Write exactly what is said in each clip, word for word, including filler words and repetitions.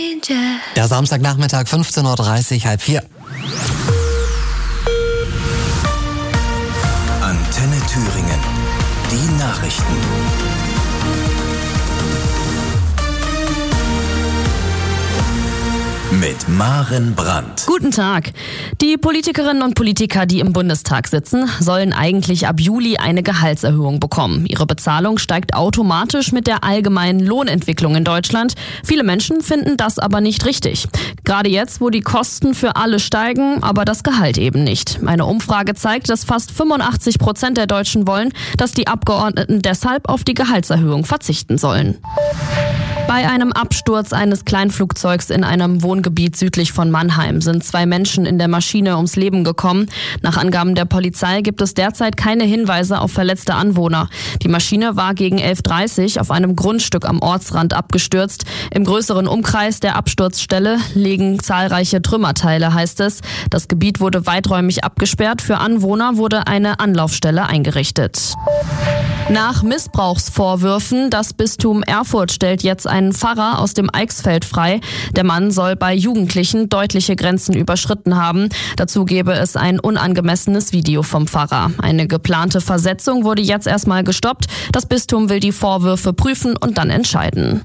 Der Samstagnachmittag, fünfzehn Uhr dreißig, halb vier. Antenne Thüringen. Die Nachrichten. Mit Maren Brandt. Guten Tag. Die Politikerinnen und Politiker, die im Bundestag sitzen, sollen eigentlich ab Juli eine Gehaltserhöhung bekommen. Ihre Bezahlung steigt automatisch mit der allgemeinen Lohnentwicklung in Deutschland. Viele Menschen finden das aber nicht richtig. Gerade jetzt, wo die Kosten für alle steigen, aber das Gehalt eben nicht. Eine Umfrage zeigt, dass fast fünfundachtzig Prozent der Deutschen wollen, dass die Abgeordneten deshalb auf die Gehaltserhöhung verzichten sollen. Bei einem Absturz eines Kleinflugzeugs in einem Wohngebiet südlich von Mannheim sind zwei Menschen in der Maschine ums Leben gekommen. Nach Angaben der Polizei gibt es derzeit keine Hinweise auf verletzte Anwohner. Die Maschine war gegen elf Uhr dreißig auf einem Grundstück am Ortsrand abgestürzt. Im größeren Umkreis der Absturzstelle liegen zahlreiche Trümmerteile, heißt es. Das Gebiet wurde weiträumig abgesperrt. Für Anwohner wurde eine Anlaufstelle eingerichtet. Nach Missbrauchsvorwürfen, das Bistum Erfurt stellt jetzt einen Pfarrer aus dem Eichsfeld frei. Der Mann soll bei Jugendlichen deutliche Grenzen überschritten haben. Dazu gebe es ein unangemessenes Video vom Pfarrer. Eine geplante Versetzung wurde jetzt erstmal gestoppt. Das Bistum will die Vorwürfe prüfen und dann entscheiden.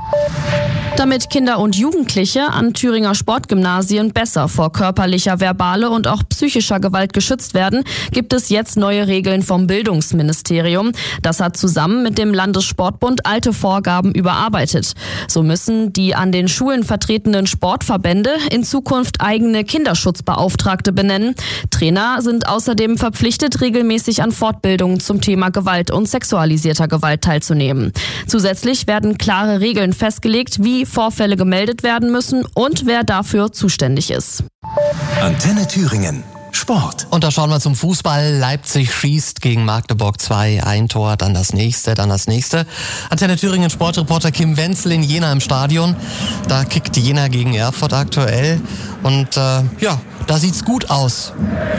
Damit Kinder und Jugendliche an Thüringer Sportgymnasien besser vor körperlicher, verbaler und auch psychischer Gewalt geschützt werden, gibt es jetzt neue Regeln vom Bildungsministerium. Das hat zusammen mit dem Landessportbund alte Vorgaben überarbeitet. So müssen die an den Schulen vertretenen Sportverbände in Zukunft eigene Kinderschutzbeauftragte benennen. Trainer sind außerdem verpflichtet, regelmäßig an Fortbildungen zum Thema Gewalt und sexualisierter Gewalt teilzunehmen. Zusätzlich werden klare Regeln festgelegt, wie Vorfälle gemeldet werden müssen und wer dafür zuständig ist. Antenne Thüringen. Sport. Und da schauen wir zum Fußball. Leipzig schießt gegen Magdeburg zwei, ein Tor, dann das nächste, dann das nächste. Antenne Thüringen Sportreporter Kim Wenzel in Jena im Stadion. Da kickt Jena gegen Erfurt aktuell. Und äh, ja, da sieht's gut aus.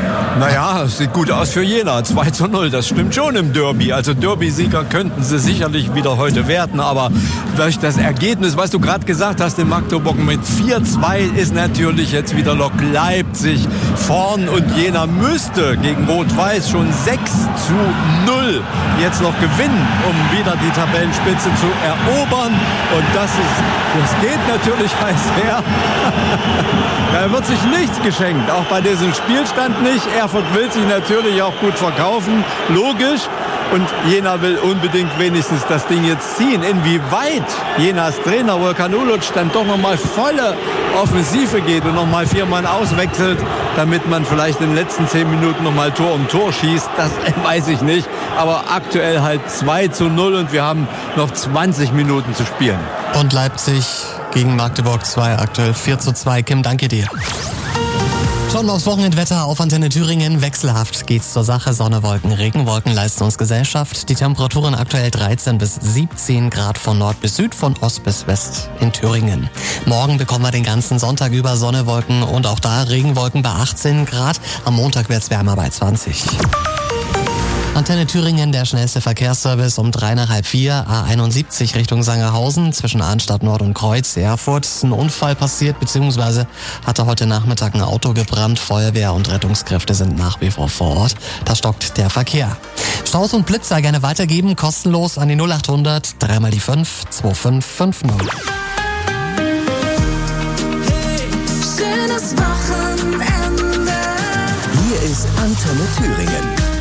Naja, es sieht gut aus für Jena. zwei zu null, das stimmt schon im Derby. Also Derby-Sieger könnten sie sicherlich wieder heute werden. Aber durch das Ergebnis, was du gerade gesagt hast, in Magdeburg mit vier zwei ist natürlich jetzt wieder Lok Leipzig vorn. Und Jena müsste gegen Rot-Weiß schon sechs zu null jetzt noch gewinnen, um wieder die Tabellenspitze zu erobern. Und das ist, das geht natürlich heiß her. Da wird sich nichts geschenkt, auch bei diesem Spielstand nicht. Erfurt will sich natürlich auch gut verkaufen, logisch. Und Jena will unbedingt wenigstens das Ding jetzt ziehen. Inwieweit Jenas Trainer Volkan Uluc dann doch nochmal volle Offensive geht und nochmal vier Mann auswechselt, damit man vielleicht in den letzten zehn Minuten nochmal Tor um Tor schießt, das weiß ich nicht. Aber aktuell halt zwei zu null und wir haben noch zwanzig Minuten zu spielen. Und Leipzig gegen Magdeburg zwei, aktuell vier zu zwei. Kim, danke dir. Schauen wir aufs Wochenendwetter auf Antenne Thüringen. Wechselhaft geht's zur Sache. Sonne, Wolken, Regenwolken leisten uns Gesellschaft. Die Temperaturen aktuell dreizehn bis siebzehn Grad von Nord bis Süd, von Ost bis West in Thüringen. Morgen bekommen wir den ganzen Sonntag über Sonne, Wolken und auch da Regenwolken bei achtzehn Grad. Am Montag wird's wärmer bei zwanzig. Antenne Thüringen, der schnellste Verkehrsservice um drei nach halb vier, A einundsiebzig Richtung Sangerhausen, zwischen Arnstadt Nord und Kreuz, Erfurt. Ist ein Unfall passiert, beziehungsweise hatte heute Nachmittag ein Auto gebrannt. Feuerwehr und Rettungskräfte sind nach wie vor vor Ort. Da stockt der Verkehr. Staus und Blitzer gerne weitergeben, kostenlos an die null achthundert, dreimal die fünf, zwei fünf fünf null. Hey, schönes Wochenende. Hier ist Antenne Thüringen.